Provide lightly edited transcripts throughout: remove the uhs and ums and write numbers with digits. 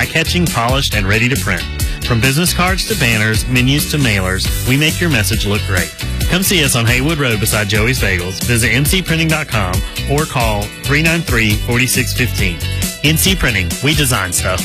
eye-catching, polished, and ready to print. From business cards to banners, menus to mailers, we make your message look great. Come see us on Haywood Road beside Joey's Bagels. Visit mcprinting.com or call 393-4615. NC Printing, we design stuff.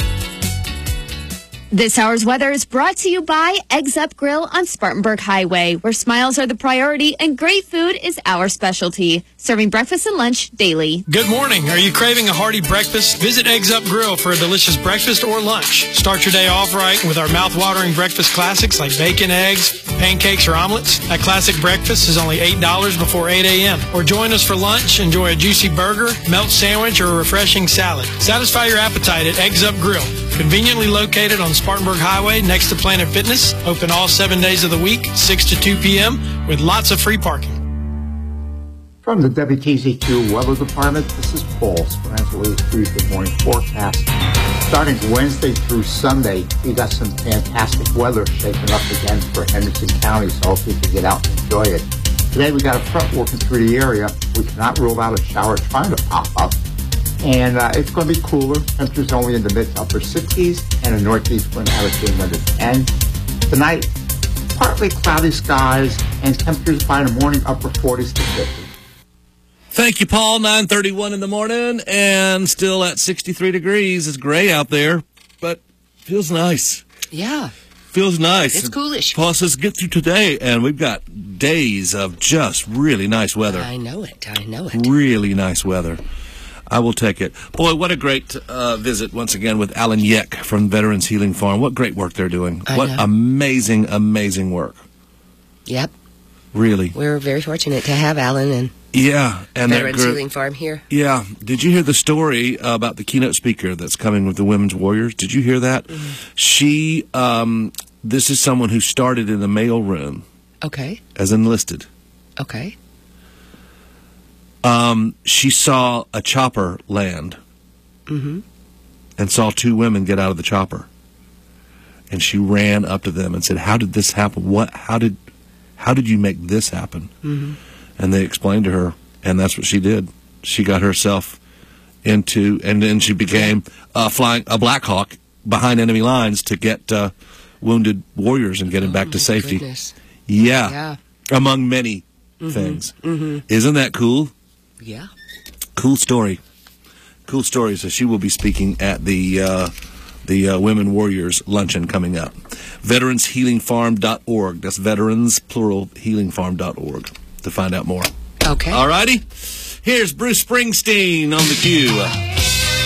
This hour's weather is brought to you by Eggs Up Grill on Spartanburg Highway, where smiles are the priority and great food is our specialty. Serving breakfast and lunch daily. Good morning. Are you craving a hearty breakfast? Visit Eggs Up Grill for a delicious breakfast or lunch. Start your day off right with our mouth-watering breakfast classics like bacon, eggs, pancakes, or omelets. That classic breakfast is only $8 before 8 a.m. Or join us for lunch. Enjoy a juicy burger, melt sandwich, or a refreshing salad. Satisfy your appetite at Eggs Up Grill. Conveniently located on Spartanburg Highway next to Planet Fitness. Open all 7 days of the week, 6 to 2 p.m. with lots of free parking. From the WTZQ Weather Department, this is Paul Spranzoli with the morning forecast. Starting Wednesday through Sunday, we got some fantastic weather shaping up again for Henderson County, so I hope you can get out and enjoy it. Today we got a front working through the area. We cannot rule out a shower trying to pop up. And it's going to be cooler. Temperatures only in the mid-to-upper 60s and a northeast wind averaging under 10. Tonight, partly cloudy skies and temperatures by the morning upper 40s to 50. Thank you, Paul. 9:31 in the morning and still at 63 degrees. It's gray out there, but feels nice. Yeah. Feels nice. It's coolish. Plus, let's get through today, and we've got days of just really nice weather. I know it. Really nice weather. I will take it. Boy, what a great visit once again with Alan Yeck from Veterans Healing Farm. What great work they're doing. What amazing, amazing work. Yep. Really. We're very fortunate to have Alan and Veterans Healing Farm here. Yeah. Did you hear the story about the keynote speaker that's coming with the Women's Warriors? Did you hear that? Mm-hmm. She, this is someone who started in the mailroom. Okay. As enlisted. Okay. She saw a chopper land. Mm-hmm. And saw two women get out of the chopper. And she ran up to them and said, "How did this happen? How did you make this happen?" Mm-hmm. And they explained to her, and that's what she did. She got herself into, and then she became flying a Black Hawk behind enemy lines to get wounded warriors and get them back to safety. Goodness. Yeah. Among many things. Mm-hmm. Isn't that cool? Yeah. Cool story. Cool story. So she will be speaking at the Women Warriors Luncheon coming up. VeteransHealingFarm.org. That's veterans, plural, healingfarm.org to find out more. Okay. All righty. Here's Bruce Springsteen on the cue.